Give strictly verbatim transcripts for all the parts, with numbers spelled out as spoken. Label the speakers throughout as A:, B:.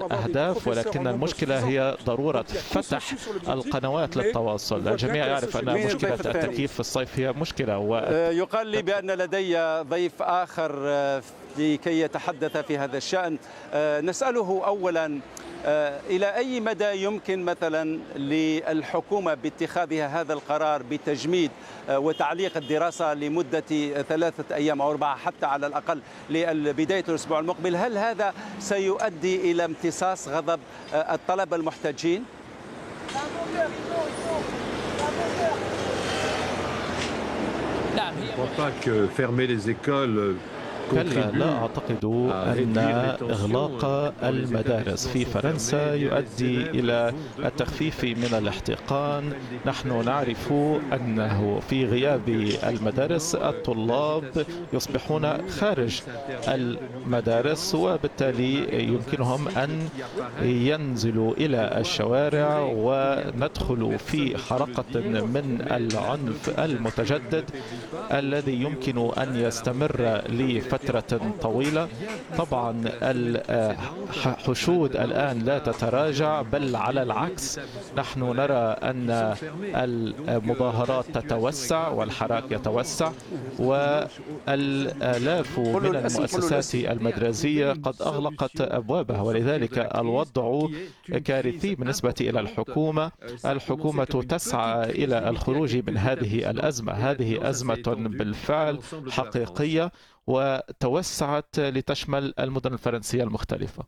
A: أهداف، ولكن المشكلة هي ضرورة فتح القنوات للتواصل. الجميع يعرف أن مشكلة التكييف في الصيف هي مشكلة. و...
B: يقال لي بأن لدي ضيف آخر لكي يتحدث في هذا الشأن. نسأله أولا إلى أي مدى يمكن مثلا للحكومة باتخاذها هذا القرار بتجميد وتعليق الدراسة لمدة ثلاثة أيام أو أربعة حتى على الأقل لبداية الأسبوع المقبل؟ هل هذا سيؤدي إلى امتصاص غضب الطلبة المحتجين؟
A: نعم، كلا، لا أعتقد أن إغلاق المدارس في فرنسا يؤدي إلى التخفيف من الاحتقان. نحن نعرف أنه في غياب المدارس الطلاب يصبحون خارج المدارس، وبالتالي يمكنهم أن ينزلوا إلى الشوارع وندخل في حركة من العنف المتجدد الذي يمكن أن يستمر لفترة فترة طويلة. طبعا الحشود الآن لا تتراجع، بل على العكس، نحن نرى أن المظاهرات تتوسع والحراك يتوسع، والآلاف من المؤسسات المدرسية قد أغلقت أبوابها، ولذلك الوضع كارثي بالنسبة إلى الحكومة. الحكومة تسعى إلى الخروج من هذه الأزمة. هذه أزمة بالفعل حقيقية وتوسعت لتشمل المدن الفرنسية المختلفة.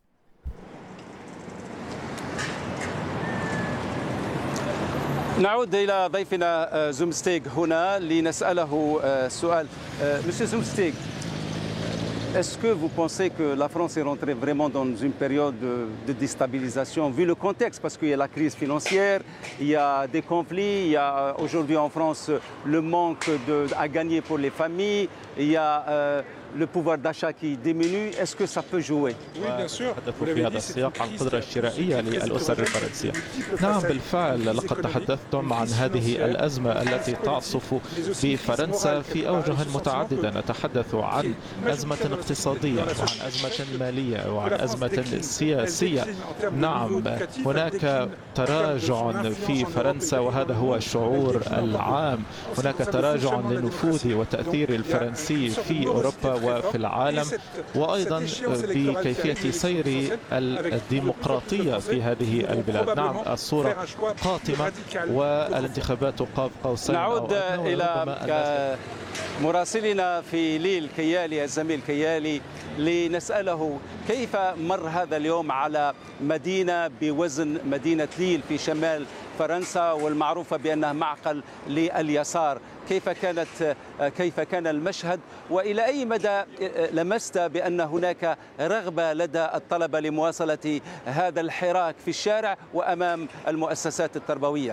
B: نعود إلى ضيفنا زومستيغ هنا لنسأله سؤال. Monsieur Zumsteeg, est-ce que vous pensez que la France est rentrée vraiment dans une période de déstabilisation vu le contexte? Parce qu'il y a la crise financière, il y a des conflits, il y a aujourd'hui en France le manque de, à gagner pour les familles, il y a euh, le pouvoir d'achat qui diminue. Est-ce que ça peut jouer?
A: تحدثوا في هذا السياق عن القدرة الشرائية للأسر الفرنسية. نعم بالفعل، لقد تحدثتم عن هذه الأزمة التي تعصف في فرنسا في أوجه متعددة. نتحدث عن أزمة اقتصادية وعن أزمة مالية وعن أزمة سياسية. نعم، هناك تراجع في فرنسا وهذا هو الشعور العام. هناك تراجع لنفوذ وتأثير الفرنسي في أوروبا وفي العالم، وأيضا بكيفية سير الديمقراطية في هذه البلاد. نعم، الصورة قاتمة والانتخابات قاب قوسين.
B: نعود إلى مراسلنا في ليل كيالي، الزميل كيالي، لنسأله كيف مر هذا اليوم على مدينة بوزن مدينة ليل في شمال فرنسا والمعروفة بأنها معقل لليسار. كيف كانت كيف كان المشهد، وإلى أي مدى لمست بأن هناك رغبة لدى الطلبة لمواصلة هذا الحراك في الشارع وأمام المؤسسات التربوية؟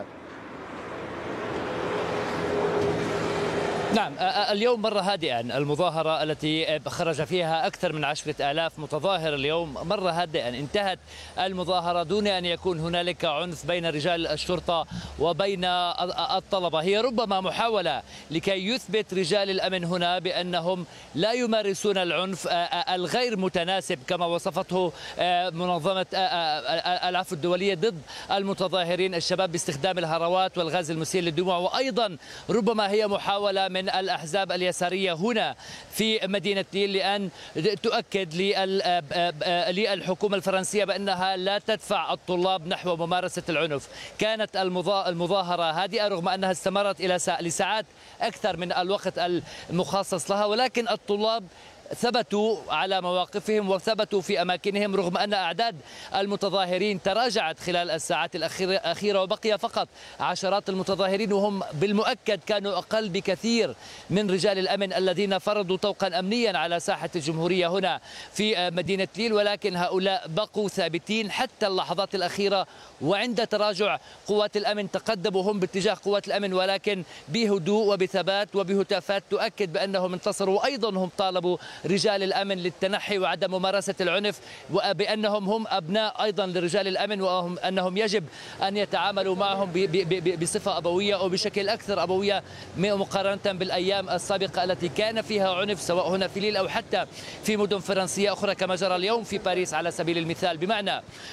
C: نعم، اليوم مر هادئا. المظاهرة التي خرج فيها أكثر من عشرة آلاف متظاهر اليوم مر هادئا. انتهت المظاهرة دون أن يكون هنالك عنف بين رجال الشرطة وبين الطلبة. هي ربما محاولة لكي يثبت رجال الأمن هنا بأنهم لا يمارسون العنف الغير متناسب كما وصفته منظمة العفو الدولية ضد المتظاهرين الشباب باستخدام الهروات والغاز المسيل للدموع. وأيضا ربما هي محاولة من الأحزاب اليسارية هنا في مدينة ليل لأن تؤكد للحكومة الفرنسية بأنها لا تدفع الطلاب نحو ممارسة العنف. كانت المظاهرة هادئة رغم أنها استمرت إلى لساعات أكثر من الوقت المخصص لها، ولكن الطلاب ثبتوا على مواقفهم وثبتوا في أماكنهم رغم أن أعداد المتظاهرين تراجعت خلال الساعات الأخيرة وبقي فقط عشرات المتظاهرين، وهم بالمؤكد كانوا أقل بكثير من رجال الأمن الذين فرضوا طوقا أمنيا على ساحة الجمهورية هنا في مدينة ليل. ولكن هؤلاء بقوا ثابتين حتى اللحظات الأخيرة، وعند تراجع قوات الأمن تقدموا هم باتجاه قوات الأمن ولكن بهدوء وبثبات وبهتافات تؤكد بأنهم انتصروا. وأيضا هم طالبوا رجال الأمن للتنحي وعدم ممارسة العنف، وبأنهم هم أبناء أيضا لرجال الأمن وأنهم يجب أن يتعاملوا معهم بصفة أبوية أو بشكل أكثر أبوية مقارنة بالأيام السابقة التي كان فيها عنف سواء هنا في ليل أو حتى في مدن فرنسية أخرى كما جرى اليوم في باريس على سبيل المثال. بمعنى